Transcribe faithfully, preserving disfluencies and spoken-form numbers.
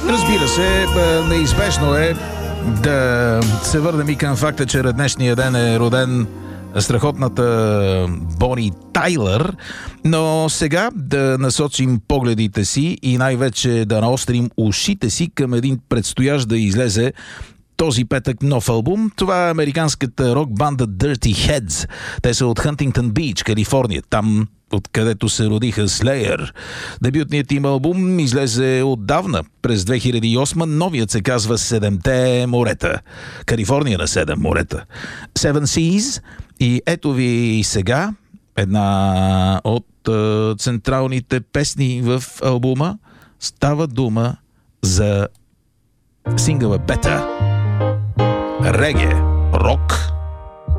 Разбира се, неизбежно е да се върнем и към факта, че днешния ден е роден страхотната Бони Тайлър, но сега да насочим погледите си и най-вече да наострим ушите си към един предстоящ да излезе този петък нов албум. Това е американската рок-банда Dirty Heads. Те са от Хантингтън Бич, Калифорния, там откъдето се родиха Slayer. Дебютният им албум излезе отдавна, през две хиляди и осма. Новият се казва Седемте морета. Калифорния на седем морета. Seven Seas. И ето ви сега една от е, централните песни в албума. Става дума за сингъла Бета. Реге, рок,